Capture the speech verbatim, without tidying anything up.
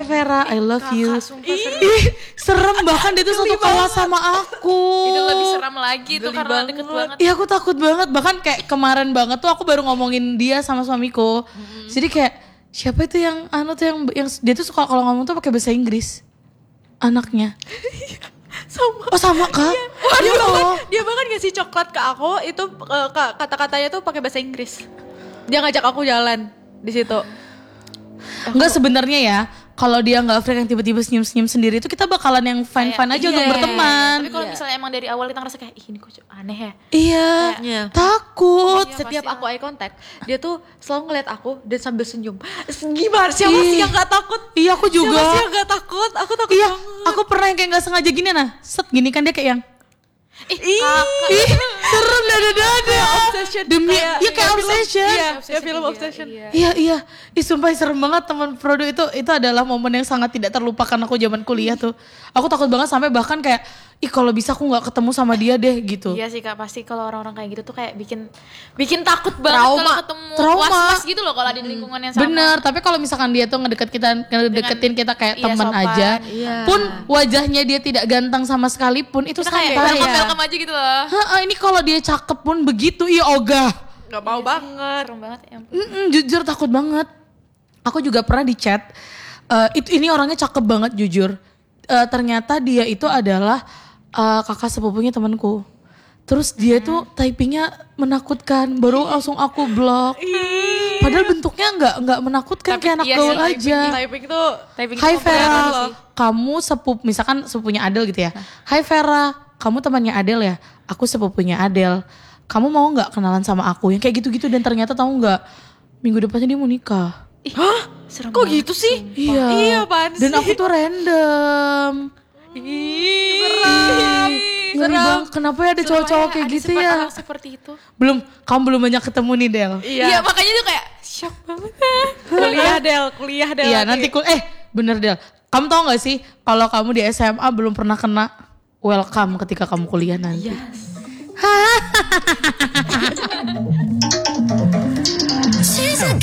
Vera, I love Kakak, you. sumpah serem. Ih, serem banget dia tuh satu kelas sama aku. Itu lebih seram lagi tuh karena banget. deket banget. Iya aku takut banget, bahkan kayak kemarin banget tuh aku baru ngomongin dia sama suamiku. Mm-hmm. Jadi kayak siapa itu yang anu tuh yang yang dia tuh suka kalau ngomong tuh pakai bahasa Inggris. Anaknya. Sama. Oh sama Kak? Wah, dia Aduh. bahkan dia bahkan ngasih coklat ke aku itu uh, kata-katanya tuh pakai bahasa Inggris. Dia ngajak aku jalan di situ. Enggak sebenarnya ya, kalau dia nggak free yang tiba-tiba senyum-senyum sendiri itu kita bakalan yang fine-fine aja Iya, untuk berteman. Tapi kalau Iya. misalnya emang dari awal kita ngerasa kayak ih ini kok aneh ya. Iya, Iya. takut. Iya, Setiap pasti aku eye contact, dia tuh selalu ngeliat aku dan sambil senyum. Gimana? Siapa Ih. sih yang gak takut? Iya aku juga. Siapa sih yang gak takut? Aku takut Iya, banget. aku pernah yang kayak nggak sengaja gini nah, set gini kan dia kayak yang, Ih, Ih. kakak. ih serem dada-dada. Obsession. Demi, Kayak- iya kayak film- obsession. Iya, Obsession, kayak film iya, obsession. iya. Iya iya, ih sumpah serem banget teman Frodo itu itu adalah momen yang sangat tidak terlupakan aku zaman kuliah tuh. Aku takut banget sampai bahkan kayak ih kalau bisa aku nggak ketemu sama dia deh gitu. Iya sih Kak, pasti kalau orang-orang kayak gitu tuh kayak bikin bikin takut banget Trauma. kalau ketemu. Trauma. Was-was gitu loh kalau ada di lingkungan yang sama. Bener, tapi kalau misalkan dia tuh ngedeket kita, ngedeketin kita kayak iya, teman sopan. aja, Iya. pun wajahnya dia tidak ganteng sama sekalipun itu Kita kayak santai. welcome-welcome aja gitu loh. Hah, ini kalau dia cakep pun begitu, iya ogah. Gak mau banget. Serem banget ya ampun. Mm-mm, jujur takut banget. Aku juga pernah di chat. eh, itu ini orangnya cakep banget jujur. Eh, ternyata dia itu adalah eh, kakak sepupunya temanku. Terus dia tuh typingnya menakutkan. Baru langsung aku blok. Padahal bentuknya nggak nggak menakutkan Tapi kayak anak iya gaul sih, aja. Typing tuh Typing Hai itu kelihatan Vera, sih. kamu sepupu, misalkan sepupunya Adel gitu ya. Hai Vera, kamu temannya Adel ya? Aku sepupunya Adel. Kamu mau nggak kenalan sama aku? Yang kayak gitu-gitu dan ternyata tahu nggak? Minggu depannya dia mau nikah. Serem kok banget, gitu sih? sumpah. Iya. Iya, apaan Dan sih? aku tuh random. Ih, Ih, ngeri banget. Kenapa ya ada Serem cowok-cowok aja kayak ada gitu sifat ya? orang seperti itu. Belum, kamu belum banyak ketemu nih Del. Iya. Iya, makanya tuh kayak shock banget. Kuliah Del, kuliah Del. Iya lagi. nanti kul eh bener Del. Kamu tau gak sih kalau kamu di S M A belum pernah kena welcome ketika kamu kuliah nanti? Yes.